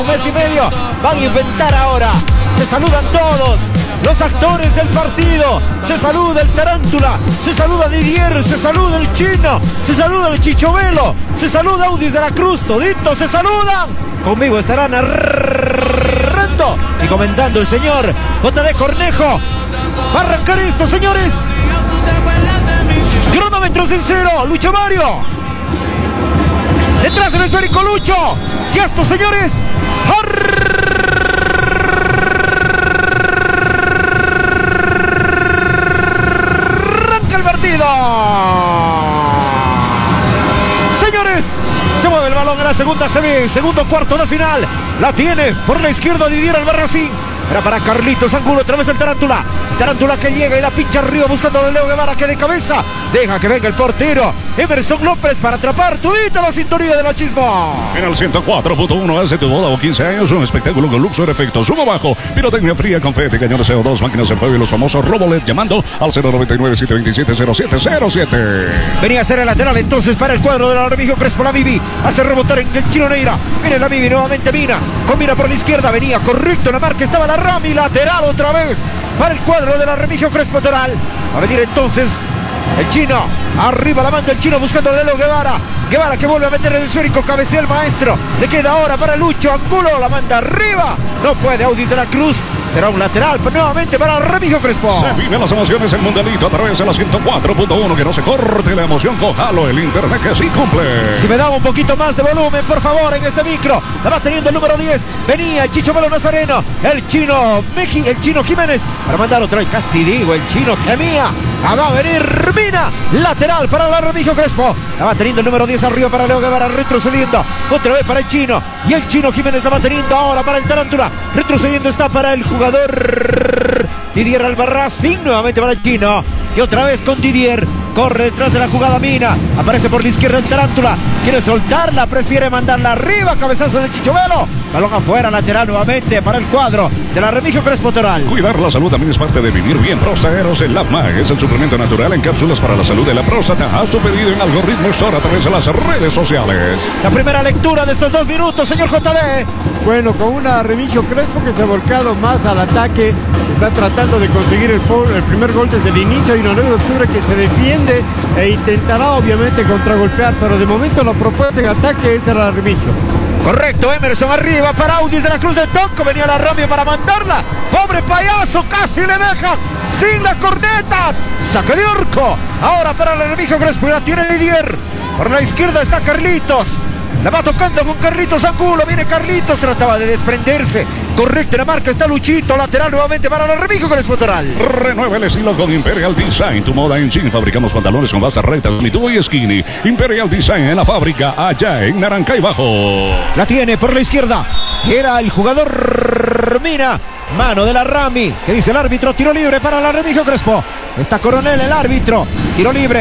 un mes y medio. Van a inventar ahora. Se saludan todos los actores del partido. Se saluda el Tarántula, se saluda Didier, se saluda el Chino, se saluda el Chichovelo, se saluda Audis de la Cruz. Toditos se saludan. Conmigo estarán narrando y comentando el señor JD Cornejo. Va a arrancar esto, señores. Cronómetros en cero. Lucho Mario detrás del esférico. Lucho. Y esto, señores, arranca el partido. Señores, se mueve el balón en la segunda semi, segundo cuarto de final. La tiene por la izquierda Didier Albarracín. Era para Carlitos Angulo, otra vez el Tarántula. Tarántula que llega y la pincha arriba buscando a Leo Guevara, que de cabeza deja que venga el portero Emerson López para atrapar todita la sintonía de la chisma. En el 104.1, hace tu boda o 15 años, un espectáculo con Luxor Efectos, sumo bajo, pirotecnia fría, confeti, cañones CO2, máquinas de fuego y los famosos Robolet, llamando al 099-727-0707. Venía a ser el lateral entonces para el cuadro de la Remigio Crespo. La Bibi hace rebotar en el Chino Neira. Viene la Bibi nuevamente, Mina combina por la izquierda, venía correcto la marca, estaba la Rami, lateral otra vez para el cuadro de la Remigio Crespo Toral. Va a venir entonces el Chino, arriba la manda el Chino buscando a Leo Guevara. Guevara que vuelve a meter el esférico, cabecea el maestro. Le queda ahora para Lucho Angulo, la manda arriba. No puede Audis de la Cruz. Será un lateral, pero nuevamente para Remigio Crespo. Se viven las emociones en Mundialito a través de la 104.1. Que no se corte la emoción con Halo, el internet que sí cumple. Si me da un poquito más de volumen, por favor, en este micro. La va teniendo el número 10. Venía el Chicho Melo Nazareno. El Chino Jiménez. Para mandar otra vez, casi digo, el Chino gemía. Va a venir Mina. Lateral para la Remigio Crespo. La va teniendo el número 10 arriba para Leo Guevara. Retrocediendo. Otra vez para el Chino. Y el Chino Jiménez la va teniendo ahora para el Tarántula. Retrocediendo está para el jugador Didier Albarracín. Nuevamente para el Chino. Y otra vez con Didier. Corre detrás de la jugada Mina. Aparece por la izquierda el Tarántula. Quiere soltarla, prefiere mandarla arriba. Cabezazo de Chichovelo. Balón afuera, lateral nuevamente para el cuadro de la Remigio Crespo Toral. Cuidar la salud también es parte de vivir bien. Prostaeros en LabMag es el suplemento natural en cápsulas para la salud de la próstata. Haz tu pedido en Algoritmo Store a través de las redes sociales. La primera lectura de estos 2 minutos, señor JD. Bueno, con una Remigio Crespo que se ha volcado más al ataque. Está tratando de conseguir el primer gol desde el inicio. Y una 9 de octubre que se defiende e intentará obviamente contragolpear. Pero de momento la propuesta en ataque es de la Remigio. Correcto, Emerson arriba para Audis de la Cruz de Tonco. Venía la Rami para mandarla. Pobre payaso, casi le deja sin la corneta. Saque de Orco. Ahora para la Remigio Crespo. Y la tiene Didier. Por la izquierda está Carlitos. La va tocando con Carlitos Angulo. Viene Carlitos, trataba de desprenderse. Correcto, la marca está Luchito. Lateral nuevamente para la Remigio Crespo Toral. Renueva el estilo con Imperial Design. Tu moda en jean. Fabricamos pantalones con bastas rectas, mitudo y skinny. Imperial Design en la fábrica allá en Naranjay Bajo. La tiene por la izquierda. Era el jugador Mina. Mano de la Rami. ¿Qué dice el árbitro? Tiro libre para la Remigio Crespo. Está Coronel el árbitro. Tiro libre.